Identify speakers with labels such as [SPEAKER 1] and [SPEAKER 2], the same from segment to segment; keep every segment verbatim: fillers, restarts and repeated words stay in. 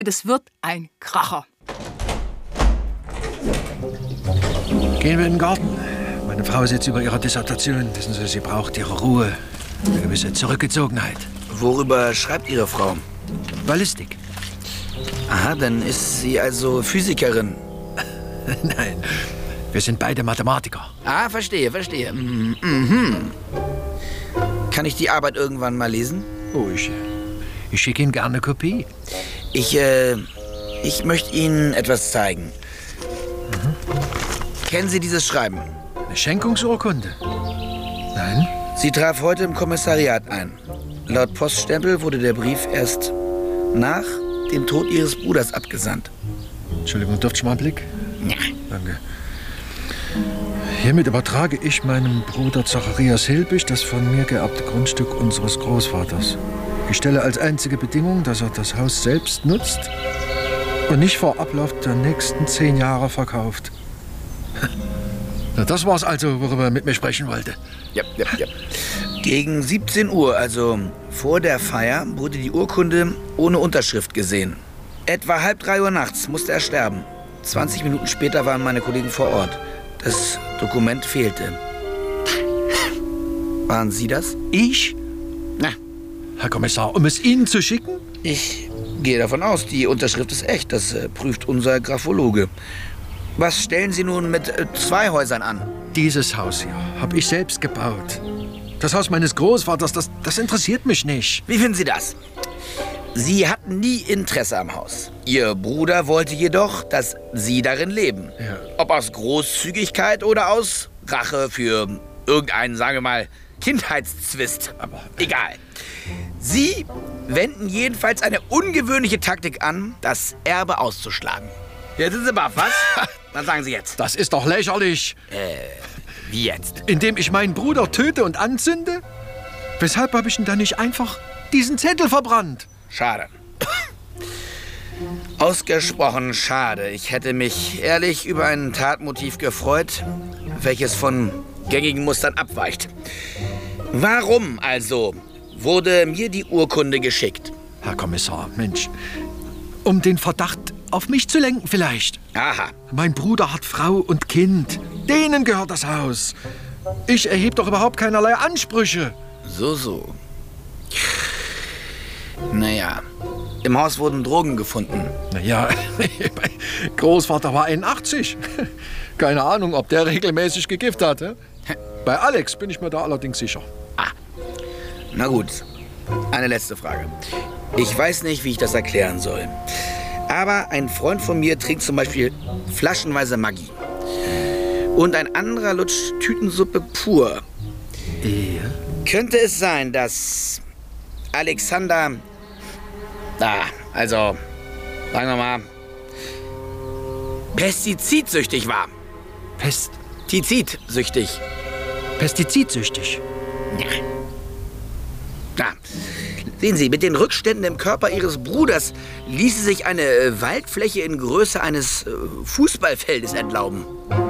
[SPEAKER 1] Das wird ein Kracher.
[SPEAKER 2] Gehen wir in den Garten. Meine Frau sitzt über ihrer Dissertation. Wissen Sie, sie braucht ihre Ruhe, eine gewisse Zurückgezogenheit.
[SPEAKER 3] Worüber schreibt Ihre Frau?
[SPEAKER 2] Ballistik.
[SPEAKER 3] Aha, dann ist sie also Physikerin.
[SPEAKER 2] Nein, wir sind beide Mathematiker.
[SPEAKER 3] Ah, verstehe, verstehe. Mhm. Mhm. Kann ich die Arbeit irgendwann mal lesen?
[SPEAKER 2] Oh, ich, ich schicke Ihnen gerne eine Kopie.
[SPEAKER 3] Ich, äh, ich möchte Ihnen etwas zeigen. Mhm. Kennen Sie dieses Schreiben?
[SPEAKER 2] Eine Schenkungsurkunde? Nein.
[SPEAKER 3] Sie traf heute im Kommissariat ein. Laut Poststempel wurde der Brief erst nach dem Tod Ihres Bruders abgesandt.
[SPEAKER 2] Entschuldigung, dürfte ich mal einen Blick?
[SPEAKER 3] Ja.
[SPEAKER 2] Danke. Hiermit übertrage ich meinem Bruder Zacharias Hilbig das von mir geerbte Grundstück unseres Großvaters. Ich stelle als einzige Bedingung, dass er das Haus selbst nutzt und nicht vor Ablauf der nächsten zehn Jahre verkauft. Na, das war's also, worüber er mit mir sprechen wollte.
[SPEAKER 3] Ja, ja, ja. Gegen siebzehn Uhr, also vor der Feier, wurde die Urkunde ohne Unterschrift gesehen. Etwa halb drei Uhr nachts musste er sterben. zwanzig Minuten später waren meine Kollegen vor Ort. Das Dokument fehlte. Waren Sie das?
[SPEAKER 2] Ich?
[SPEAKER 3] Na,
[SPEAKER 2] Herr Kommissar, um es Ihnen zu schicken?
[SPEAKER 3] ich gehe davon aus, die Unterschrift ist echt. Das äh, prüft unser Graphologe. Was stellen Sie nun mit äh, zwei Häusern an?
[SPEAKER 2] Dieses Haus hier habe ich selbst gebaut. Das Haus meines Großvaters, das, das interessiert mich nicht.
[SPEAKER 3] Wie finden Sie das? Sie hatten nie Interesse am Haus. Ihr Bruder wollte jedoch, dass Sie darin leben.
[SPEAKER 2] Ja.
[SPEAKER 3] Ob aus Großzügigkeit oder aus Rache für irgendeinen, sagen wir mal, Kindheitszwist. Aber egal. Sie wenden jedenfalls eine ungewöhnliche Taktik an, das Erbe auszuschlagen. Jetzt sind Sie baff, was? Was sagen Sie jetzt?
[SPEAKER 2] Das ist doch lächerlich.
[SPEAKER 3] Äh, wie jetzt?
[SPEAKER 2] Indem ich meinen Bruder töte und anzünde? Weshalb habe ich denn da nicht einfach diesen Zettel verbrannt?
[SPEAKER 3] Schade. Ausgesprochen schade. Ich hätte mich ehrlich über ein Tatmotiv gefreut, welches von gängigen Mustern abweicht. Warum also wurde mir die Urkunde geschickt?
[SPEAKER 2] Herr Kommissar, Mensch, um den Verdacht auf mich zu lenken vielleicht.
[SPEAKER 3] Aha.
[SPEAKER 2] Mein Bruder hat Frau und Kind. Denen gehört das Haus. Ich erhebe doch überhaupt keinerlei Ansprüche.
[SPEAKER 3] So, so. Naja, im Haus wurden Drogen gefunden.
[SPEAKER 2] Naja, mein Großvater war einundachtzig. Keine Ahnung, ob der regelmäßig gekifft hat. He? Bei Alex bin ich mir da allerdings sicher.
[SPEAKER 3] Ah, na gut. Eine letzte Frage. Ich weiß nicht, wie ich das erklären soll. Aber ein Freund von mir trinkt zum Beispiel flaschenweise Maggi. Und ein anderer lutscht Tütensuppe pur.
[SPEAKER 2] Ja.
[SPEAKER 3] Könnte es sein, dass Alexander... Ah, also, sagen wir mal, pestizidsüchtig war.
[SPEAKER 2] Pest...
[SPEAKER 3] Tizidsüchtig.
[SPEAKER 2] Pestizidsüchtig.
[SPEAKER 3] Ja. Na, sehen Sie, mit den Rückständen im Körper Ihres Bruders ließe sich eine äh, Waldfläche in Größe eines äh, Fußballfeldes entlauben.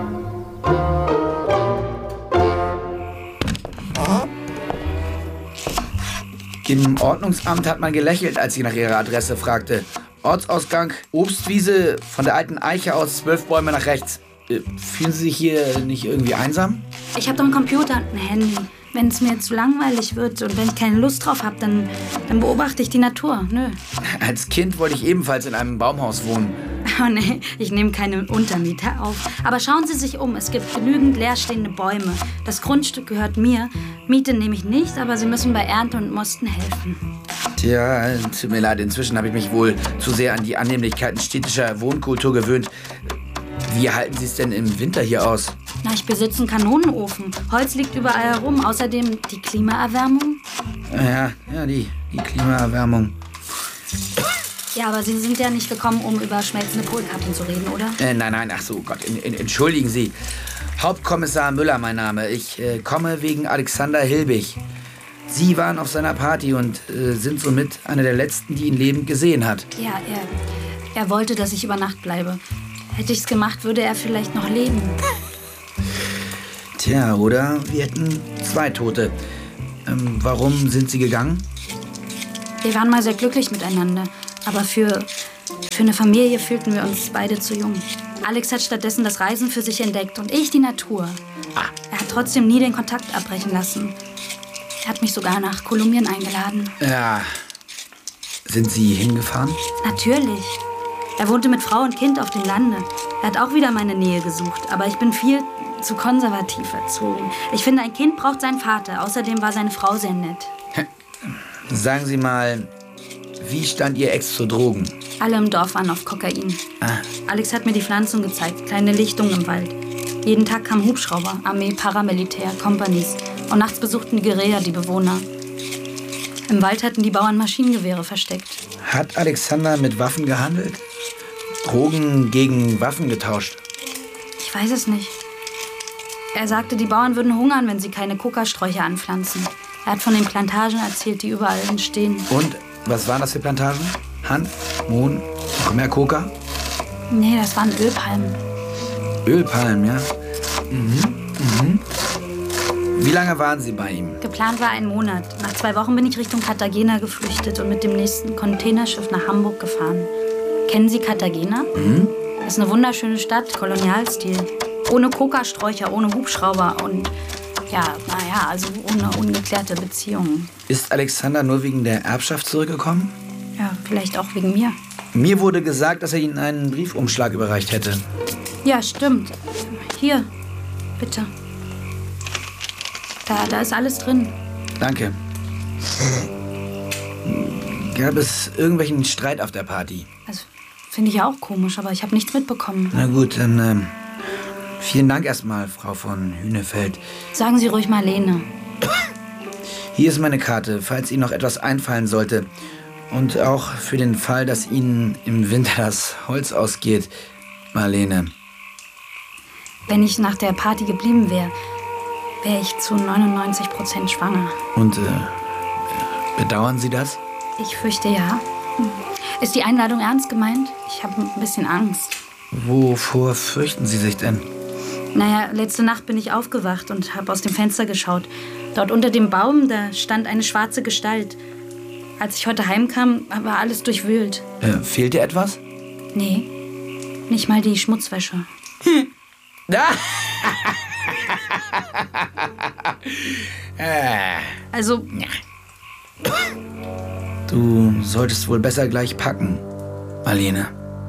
[SPEAKER 3] Im Ordnungsamt hat man gelächelt, als ich nach Ihrer Adresse fragte. Ortsausgang, Obstwiese, von der alten Eiche aus zwölf Bäume nach rechts. Äh, fühlen Sie sich hier nicht irgendwie einsam?
[SPEAKER 4] Ich habe doch einen Computer und ein Handy. Wenn es mir zu langweilig wird und wenn ich keine Lust drauf habe, dann, dann beobachte ich die Natur. Nö.
[SPEAKER 3] Als Kind wollte ich ebenfalls in einem Baumhaus wohnen.
[SPEAKER 4] Oh nee, ich nehme keine Untermieter auf. Aber schauen Sie sich um, es gibt genügend leerstehende Bäume. Das Grundstück gehört mir. Miete nehme ich nicht, aber Sie müssen bei Ernte und Mosten helfen.
[SPEAKER 3] Tja, tut mir leid, inzwischen habe ich mich wohl zu sehr an die Annehmlichkeiten städtischer Wohnkultur gewöhnt. Wie halten Sie es denn im Winter hier aus?
[SPEAKER 4] Na, ich besitze einen Kanonenofen. Holz liegt überall herum. Außerdem die Klimaerwärmung.
[SPEAKER 3] Ja, ja, die, die Klimaerwärmung.
[SPEAKER 4] Ja, aber Sie sind ja nicht gekommen, um über schmelzende Polkappen zu reden, oder?
[SPEAKER 3] Äh, nein, nein, ach so, Gott, in, in, entschuldigen Sie. Hauptkommissar Müller, mein Name. Ich äh, komme wegen Alexander Hilbig. Sie waren auf seiner Party und äh, sind somit einer der Letzten, die ihn lebend gesehen hat.
[SPEAKER 4] Ja, er, er wollte, dass ich über Nacht bleibe. Hätte ich's gemacht, würde er vielleicht noch leben.
[SPEAKER 3] Tja, oder wir hätten zwei Tote. Ähm, warum sind Sie gegangen?
[SPEAKER 4] Wir waren mal sehr glücklich miteinander. Aber für, Für eine Familie fühlten wir uns beide zu jung. Alex hat stattdessen das Reisen für sich entdeckt und ich die Natur.
[SPEAKER 3] Ah.
[SPEAKER 4] Er hat trotzdem nie den Kontakt abbrechen lassen. Er hat mich sogar nach Kolumbien eingeladen.
[SPEAKER 3] Ja. Sind Sie hingefahren?
[SPEAKER 4] Natürlich. Er wohnte mit Frau und Kind auf dem Lande. Er hat auch wieder meine Nähe gesucht, aber ich bin viel zu konservativ erzogen. Ich finde, ein Kind braucht seinen Vater. Außerdem war seine Frau sehr nett.
[SPEAKER 3] Sagen Sie mal, wie stand Ihr Ex zu Drogen?
[SPEAKER 4] Alle im Dorf waren auf Kokain.
[SPEAKER 3] Ah.
[SPEAKER 4] Alex hat mir die Pflanzen gezeigt, kleine Lichtungen im Wald. Jeden Tag kamen Hubschrauber, Armee, Paramilitär, Kompanis. Und nachts besuchten die Guerilla die Bewohner. Im Wald hatten die Bauern Maschinengewehre versteckt.
[SPEAKER 3] Hat Alexander mit Waffen gehandelt? Drogen gegen Waffen getauscht?
[SPEAKER 4] Ich weiß es nicht. Er sagte, die Bauern würden hungern, wenn sie keine Kokasträucher anpflanzen. Er hat von den Plantagen erzählt, die überall entstehen.
[SPEAKER 3] Und was waren das für Plantagen? Hanf, Mohn, noch mehr Koka?
[SPEAKER 4] Nee, das waren Ölpalmen.
[SPEAKER 3] Ölpalmen, ja? Mhm, mhm. Wie lange waren Sie bei ihm?
[SPEAKER 4] Geplant war ein Monat. Nach zwei Wochen bin ich Richtung Cartagena geflüchtet und mit dem nächsten Containerschiff nach Hamburg gefahren. Kennen Sie Cartagena?
[SPEAKER 3] Mhm.
[SPEAKER 4] Das ist eine wunderschöne Stadt, Kolonialstil. Ohne Kokasträucher, ohne Hubschrauber und, ja, naja, also ohne ungeklärte Beziehungen.
[SPEAKER 3] Ist Alexander nur wegen der Erbschaft zurückgekommen?
[SPEAKER 4] Ja, vielleicht auch wegen mir.
[SPEAKER 3] Mir wurde gesagt, dass er Ihnen einen Briefumschlag überreicht hätte.
[SPEAKER 4] Ja, stimmt. Hier, bitte. Da, da ist alles drin.
[SPEAKER 3] Danke. Gab es irgendwelchen Streit auf der Party?
[SPEAKER 4] Also, finde ich ja auch komisch, aber ich habe nichts mitbekommen.
[SPEAKER 3] Na gut, dann ähm, vielen Dank erstmal, Frau von Hünefeld.
[SPEAKER 4] Sagen Sie ruhig Marlene.
[SPEAKER 3] Hier ist meine Karte, falls Ihnen noch etwas einfallen sollte. Und auch für den Fall, dass Ihnen im Winter das Holz ausgeht, Marlene.
[SPEAKER 4] Wenn ich nach der Party geblieben wäre, wäre ich zu neunundneunzig Prozent schwanger.
[SPEAKER 3] Und äh, bedauern Sie das?
[SPEAKER 4] Ich fürchte ja. Ist die Einladung ernst gemeint? Ich habe ein bisschen Angst.
[SPEAKER 3] Wovor fürchten Sie sich denn?
[SPEAKER 4] Naja, letzte Nacht bin ich aufgewacht und habe aus dem Fenster geschaut. Dort unter dem Baum, da stand eine schwarze Gestalt. Als ich heute heimkam, war alles durchwühlt.
[SPEAKER 3] Äh, fehlt dir etwas?
[SPEAKER 4] Nee, nicht mal die Schmutzwäsche.
[SPEAKER 3] Da!
[SPEAKER 4] Also,
[SPEAKER 3] Du solltest wohl besser gleich packen, Marlene.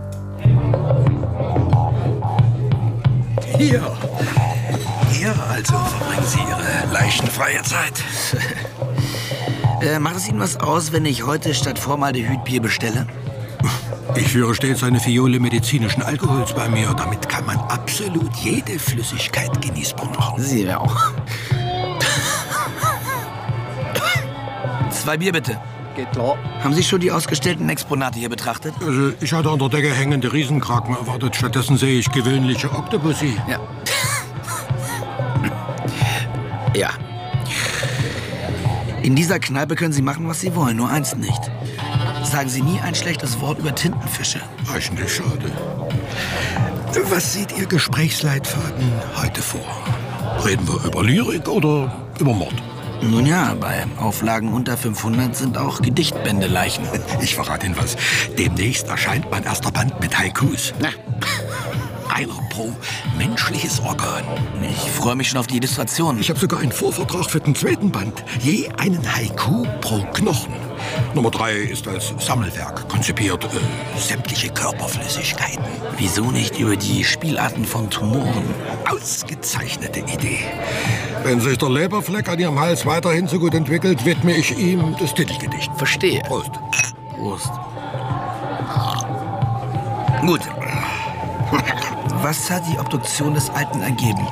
[SPEAKER 2] Hier. Hier also verbringen Sie Ihre leichenfreie Zeit.
[SPEAKER 3] äh, macht es Ihnen was aus, wenn ich heute statt Formaldehyd Bier bestelle?
[SPEAKER 2] Ich führe stets eine Fiole medizinischen Alkohols bei mir. Damit kann man absolut jede Flüssigkeit genießbar machen.
[SPEAKER 3] Sie auch. Zwei Bier bitte.
[SPEAKER 1] Geht klar.
[SPEAKER 3] Haben Sie schon die ausgestellten Exponate hier betrachtet?
[SPEAKER 2] Also, ich hatte an der Decke hängende Riesenkraken erwartet. Stattdessen sehe ich gewöhnliche Oktopusi.
[SPEAKER 3] Ja. Ja. In dieser Kneipe können Sie machen, was Sie wollen, nur eins nicht. Sagen Sie nie ein schlechtes Wort über Tintenfische.
[SPEAKER 2] Eigentlich schade. Was sieht Ihr Gesprächsleitfaden heute vor? Reden wir über Lyrik oder über Mord?
[SPEAKER 3] Nun ja, bei Auflagen unter fünfhundert sind auch Gedichtbände Leichen.
[SPEAKER 2] Ich verrate Ihnen was. Demnächst erscheint mein erster Band mit Haikus.
[SPEAKER 3] Na.
[SPEAKER 2] Einer pro menschliches Organ.
[SPEAKER 3] Ich freue mich schon auf die Illustration.
[SPEAKER 2] Ich habe sogar einen Vorvertrag für den zweiten Band. Je einen Haiku pro Knochen. Nummer drei ist als Sammelwerk konzipiert. Äh, sämtliche Körperflüssigkeiten.
[SPEAKER 3] Wieso nicht über die Spielarten von Tumoren?
[SPEAKER 2] Ausgezeichnete Idee. Wenn sich der Leberfleck an Ihrem Hals weiterhin so gut entwickelt, widme ich ihm das Titelgedicht.
[SPEAKER 3] Verstehe.
[SPEAKER 2] Prost.
[SPEAKER 3] Prost. Gut. Was hat die Obduktion des Alten ergeben?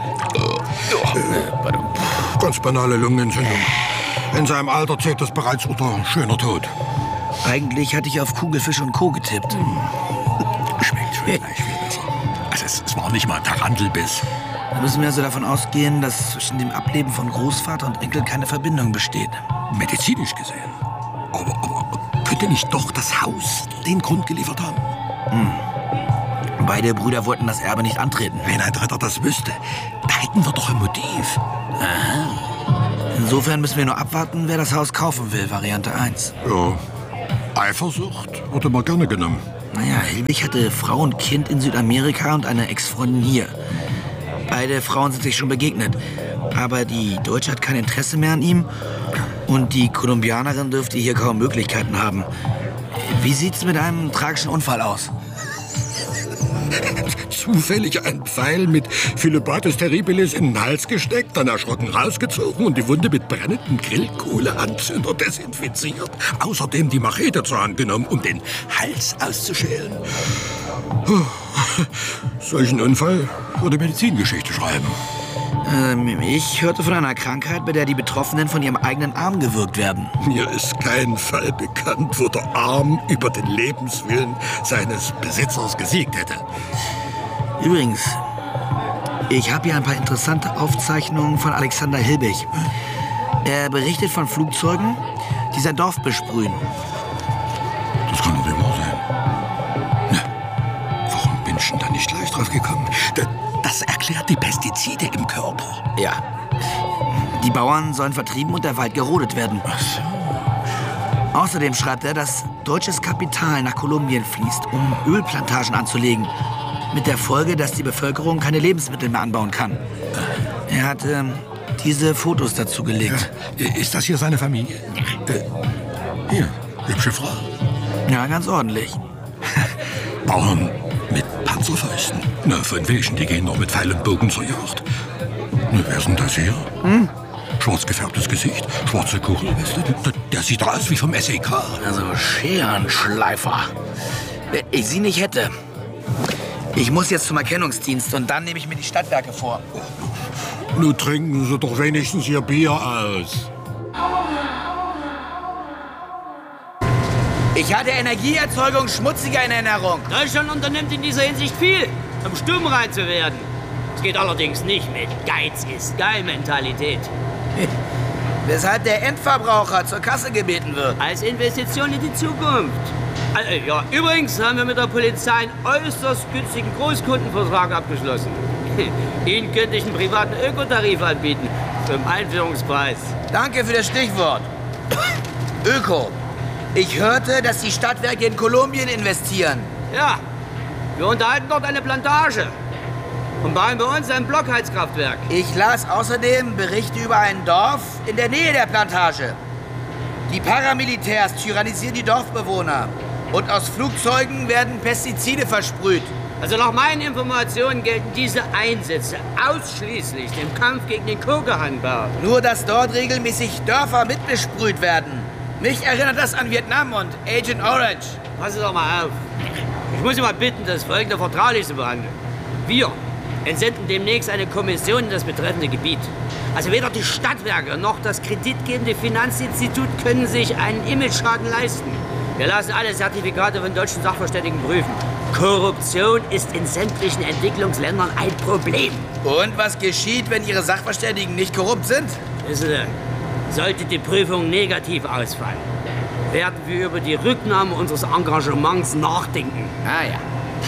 [SPEAKER 2] Äh, ganz banale Lungenentzündung. In seinem Alter zählt das bereits unter schöner Tod.
[SPEAKER 3] Eigentlich hatte ich auf Kugelfisch und Co. getippt.
[SPEAKER 2] Schmeckt schon gleich viel besser. Also es, es war nicht mal ein Tarantelbiss.
[SPEAKER 3] Da müssen wir also davon ausgehen, dass zwischen dem Ableben von Großvater und Enkel keine Verbindung besteht.
[SPEAKER 2] Medizinisch gesehen. Aber, aber könnte nicht doch das Haus den Grund geliefert haben?
[SPEAKER 3] Hm. Beide Brüder wollten das Erbe nicht antreten.
[SPEAKER 2] Wenn ein Dritter das wüsste, da hätten wir doch ein Motiv.
[SPEAKER 3] Aha. Insofern müssen wir nur abwarten, wer das Haus kaufen will, Variante eins.
[SPEAKER 2] Ja, Eifersucht wurde mal gerne genommen.
[SPEAKER 3] Naja, Hilbig hatte Frau und Kind in Südamerika und eine Ex-Freundin hier. Beide Frauen sind sich schon begegnet. Aber die Deutsche hat kein Interesse mehr an ihm. Und die Kolumbianerin dürfte hier kaum Möglichkeiten haben. Wie sieht's mit einem tragischen Unfall aus?
[SPEAKER 5] Zufällig ein Pfeil mit Philibbatus terribilis in den Hals gesteckt, dann erschrocken rausgezogen und die Wunde mit brennendem Grillkohleanzünder desinfiziert. Außerdem die Machete zur Hand genommen, um den Hals auszuschälen. Puh. Solchen Unfall würde Medizingeschichte schreiben.
[SPEAKER 3] Ähm, ich hörte von einer Krankheit, bei der die Betroffenen von ihrem eigenen Arm gewürgt werden.
[SPEAKER 5] Mir ist kein Fall bekannt, wo der Arm über den Lebenswillen seines Besitzers gesiegt hätte.
[SPEAKER 3] Übrigens, ich habe hier ein paar interessante Aufzeichnungen von Alexander Hilbig. Er berichtet von Flugzeugen, die sein Dorf besprühen.
[SPEAKER 5] Das kann doch nicht wahr sein. Na, warum bin ich denn da nicht gleich drauf gekommen? Das erklärt die Pestizide im Körper.
[SPEAKER 3] Ja. Die Bauern sollen vertrieben und der Wald gerodet werden.
[SPEAKER 5] Ach so.
[SPEAKER 3] Außerdem schreibt er, dass deutsches Kapital nach Kolumbien fließt, um Ölplantagen anzulegen. Mit der Folge, dass die Bevölkerung keine Lebensmittel mehr anbauen kann. Er hat ähm, diese Fotos dazu gelegt.
[SPEAKER 5] Ja. Ist das hier seine Familie? Ja. Äh, hier, hübsche Frau.
[SPEAKER 3] Ja, ganz ordentlich.
[SPEAKER 5] Bauern mit Panzerfäusten. Na, von welchen? Die gehen noch mit Pfeil und Bogen zur Jagd. Na, wer ist denn das hier? Hm? Schwarz gefärbtes Gesicht, schwarze Kugelweste. Der, der sieht doch aus wie vom S E K.
[SPEAKER 3] Also Scherenschleifer. Wenn ich sie nicht hätte. Ich muss jetzt zum Erkennungsdienst und dann nehme ich mir die Stadtwerke vor.
[SPEAKER 5] Nun trinken Sie doch wenigstens Ihr Bier aus.
[SPEAKER 3] Ich hatte Energieerzeugung schmutziger in Erinnerung.
[SPEAKER 6] Deutschland unternimmt in dieser Hinsicht viel, um stummrein zu werden. Es geht allerdings nicht mit Geiz ist geil Mentalität.
[SPEAKER 3] Weshalb der Endverbraucher zur Kasse gebeten wird.
[SPEAKER 6] Als Investition in die Zukunft. Also, ja, übrigens haben wir mit der Polizei einen äußerst günstigen Großkundenvertrag abgeschlossen. Ihnen könnte ich einen privaten Ökotarif anbieten, zum Einführungspreis.
[SPEAKER 3] Danke für das Stichwort. Öko. Ich hörte, dass die Stadtwerke in Kolumbien investieren.
[SPEAKER 6] Ja, wir unterhalten dort eine Plantage und bauen bei uns ein Blockheizkraftwerk.
[SPEAKER 3] Ich las außerdem Berichte über ein Dorf in der Nähe der Plantage. Die Paramilitärs tyrannisieren die Dorfbewohner. Und aus Flugzeugen werden Pestizide versprüht.
[SPEAKER 6] Also nach meinen Informationen gelten diese Einsätze ausschließlich dem Kampf gegen den Kokehangbau.
[SPEAKER 3] Nur, dass dort regelmäßig Dörfer mitbesprüht werden. Mich erinnert das an Vietnam und Agent Orange.
[SPEAKER 6] Pass doch mal auf. Ich muss Sie mal bitten, das folgende vertraulich zu behandeln. Wir entsenden demnächst eine Kommission in das betreffende Gebiet. Also weder die Stadtwerke noch das kreditgebende Finanzinstitut können sich einen Imageschaden leisten. Wir lassen alle Zertifikate von deutschen Sachverständigen prüfen. Korruption ist in sämtlichen Entwicklungsländern ein Problem.
[SPEAKER 3] Und was geschieht, wenn Ihre Sachverständigen nicht korrupt sind?
[SPEAKER 6] Wissen Sie, sollte die Prüfung negativ ausfallen, werden wir über die Rücknahme unseres Engagements nachdenken.
[SPEAKER 3] Ah ja.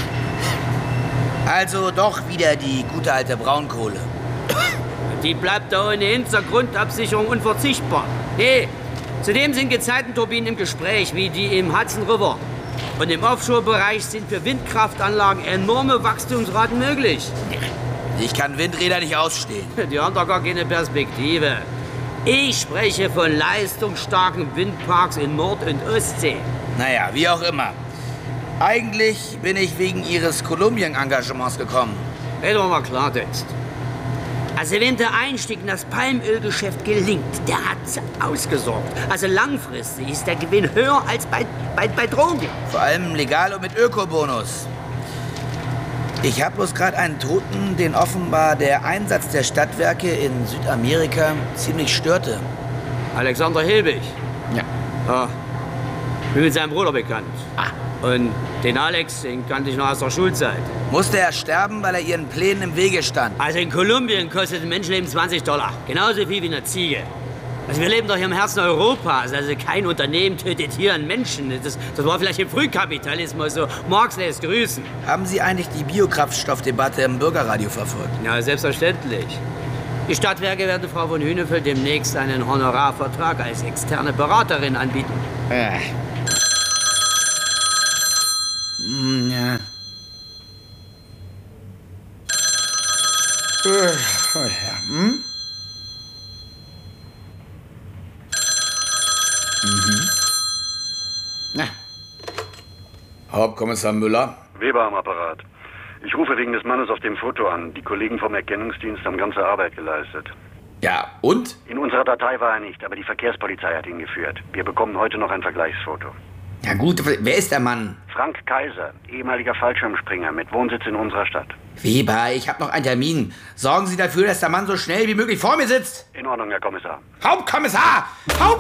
[SPEAKER 3] Also doch wieder die gute alte Braunkohle.
[SPEAKER 6] Die bleibt da ohnehin zur Grundabsicherung unverzichtbar. Nee, zudem sind Gezeitenturbinen im Gespräch, wie die im Hudson River. Und im Offshore-Bereich sind für Windkraftanlagen enorme Wachstumsraten möglich.
[SPEAKER 3] Ich kann Windräder nicht ausstehen.
[SPEAKER 6] Die haben doch gar keine Perspektive. Ich spreche von leistungsstarken Windparks in Nord- und Ostsee.
[SPEAKER 3] Naja, wie auch immer. Eigentlich bin ich wegen Ihres Kolumbien-Engagements gekommen.
[SPEAKER 6] Reden wir mal Klartext. Also wenn der Einstieg in das Palmölgeschäft gelingt, der hat's ausgesorgt. Also langfristig ist der Gewinn höher als bei, bei, bei Drogen.
[SPEAKER 3] Vor allem legal und mit Ökobonus. Ich habe bloß gerade einen Toten, den offenbar der Einsatz der Stadtwerke in Südamerika ziemlich störte.
[SPEAKER 6] Alexander Hilbig.
[SPEAKER 3] Ja.
[SPEAKER 6] Ja. Bin mit seinem Bruder bekannt.
[SPEAKER 3] Ah.
[SPEAKER 6] Und den Alex, den kannte ich noch aus der Schulzeit.
[SPEAKER 3] Musste er sterben, weil er ihren Plänen im Wege stand?
[SPEAKER 6] Also in Kolumbien kostet ein Menschenleben zwanzig Dollar. Genauso viel wie eine Ziege. Also wir leben doch hier im Herzen Europas. Also kein Unternehmen tötet hier einen Menschen. Das, das war vielleicht im Frühkapitalismus so. Marx lässt grüßen.
[SPEAKER 3] Haben Sie eigentlich die Biokraftstoffdebatte im Bürgerradio verfolgt?
[SPEAKER 6] Ja, selbstverständlich. Die Stadtwerke werden Frau von Hünefeld demnächst einen Honorarvertrag als externe Beraterin anbieten.
[SPEAKER 3] Äh. Oh ja, hm? Mhm. Na. Hauptkommissar Müller.
[SPEAKER 7] Weber am Apparat. Ich rufe wegen des Mannes auf dem Foto an. Die Kollegen vom Erkennungsdienst haben ganze Arbeit geleistet.
[SPEAKER 3] Ja, und?
[SPEAKER 7] In unserer Datei war er nicht, aber die Verkehrspolizei hat ihn geführt. Wir bekommen heute noch ein Vergleichsfoto.
[SPEAKER 3] Ja gut, wer ist der Mann?
[SPEAKER 7] Frank Kaiser, ehemaliger Fallschirmspringer mit Wohnsitz in unserer Stadt.
[SPEAKER 3] Weber, ich habe noch einen Termin. Sorgen Sie dafür, dass der Mann so schnell wie möglich vor mir sitzt.
[SPEAKER 7] In Ordnung, Herr Kommissar.
[SPEAKER 3] Hauptkommissar! Hauptkommissar!